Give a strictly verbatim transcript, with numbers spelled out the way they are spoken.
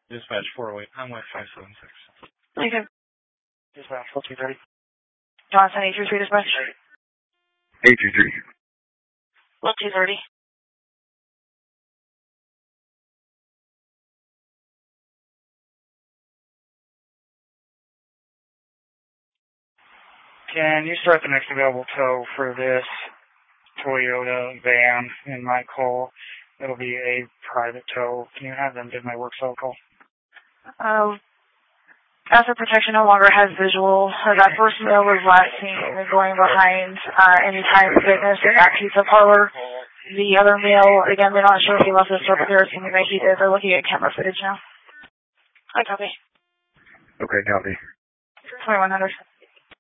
Dispatch four oh eight, I'm with five seven six. Okay. Dispatch four two thirty. Johnson, eight three three dispatch. eight three three. Well, two thirty. Can you start the next available tow for this Toyota van in my call? It'll be a private tow. Can you have them give my work cell call? Uh, asset protection no longer has visual. Uh, that first mail was last seen going behind uh, Anytime Fitness at Pizza Parlor. The other mail, again, they're not sure if he left the store, but they're assuming that he did. They're looking at camera footage now. I copy. Okay, copy. twenty-one hundred.